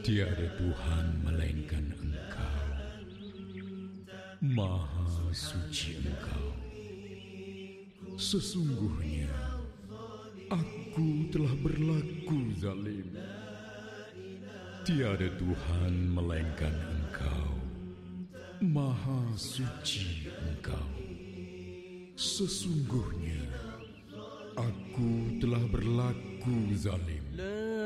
Tiada Tuhan melainkan Engkau, Maha Suci Engkau. Sesungguhnya aku telah berlaku zalim. Tiada Tuhan melainkan Engkau, Maha Suci Engkau. Sesungguhnya aku telah berlaku zalim.